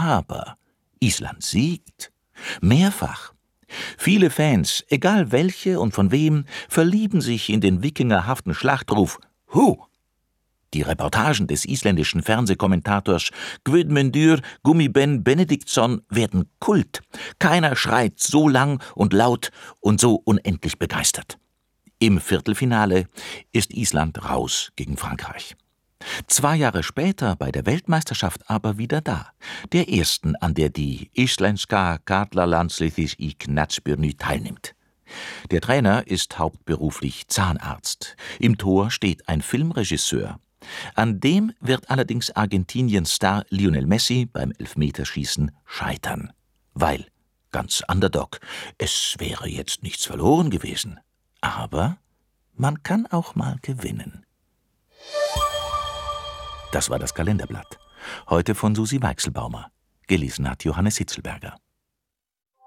Aber Island siegt. Mehrfach. Viele Fans, egal welche und von wem, verlieben sich in den wikingerhaften Schlachtruf »Hu!«. Die Reportagen des isländischen Fernsehkommentators Guðmundur Gummi-Ben Benediktsson werden Kult. Keiner schreit so lang und laut und so unendlich begeistert. Im Viertelfinale ist Island raus gegen Frankreich. 2 Jahre später bei der Weltmeisterschaft aber wieder da, der ersten, an der die Íslenska karlalandsliðið í knattspyrnu teilnimmt. Der Trainer ist hauptberuflich Zahnarzt. Im Tor steht ein Filmregisseur. An dem wird allerdings Argentiniens Star Lionel Messi beim Elfmeterschießen scheitern. Weil, ganz Underdog, es wäre jetzt nichts verloren gewesen. Aber man kann auch mal gewinnen. Das war das Kalenderblatt. Heute von Susi Weichselbaumer. Gelesen hat Johannes Hitzelberger.